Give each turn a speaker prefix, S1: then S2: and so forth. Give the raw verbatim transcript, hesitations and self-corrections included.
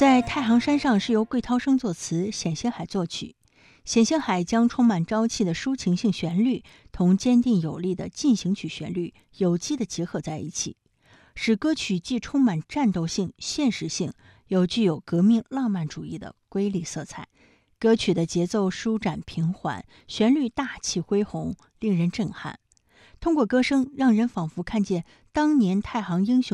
S1: 在太行山上是由桂涛生作词，冼星海作曲。冼星海将充满朝气的抒情性旋律同坚定有力的进行曲旋律有机地结合在一起，使歌曲既充满战斗性、现实性，又具有革命浪漫主义的瑰丽色彩。歌曲的节奏舒展平缓，旋律大气恢宏，令人震撼。通过歌声，让人仿佛看见当年太行英雄